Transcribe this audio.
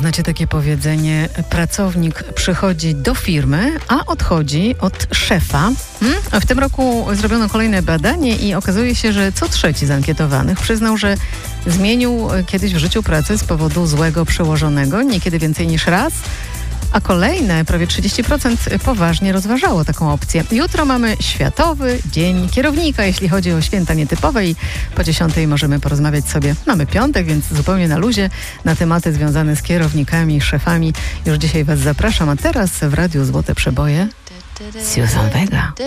znacie takie powiedzenie, pracownik przychodzi do firmy, a odchodzi od szefa. W tym roku zrobiono kolejne badanie i okazuje się, że co trzeci z ankietowanych przyznał, że zmienił kiedyś w życiu pracę z powodu złego przełożonego, niekiedy więcej niż raz. A kolejne, prawie 30% poważnie rozważało taką opcję. Jutro mamy Światowy Dzień Kierownika, jeśli chodzi o święta nietypowe i po 10 możemy porozmawiać sobie. Mamy piątek, więc zupełnie na luzie na tematy związane z kierownikami, szefami. Już dzisiaj Was zapraszam, a teraz w Radiu Złote Przeboje Susan Vega.